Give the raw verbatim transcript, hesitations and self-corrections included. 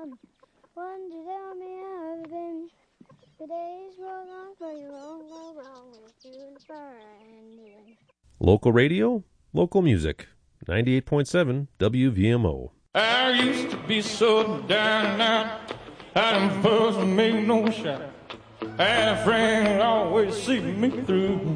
on. One to tell me how I've been. The days roll on, but you won't go wrong with you burning. Local radio, local music. ninety-eight point seven W V M O. I used to be so down and out. I done fuss and make no shot. I had a friend that always see me through.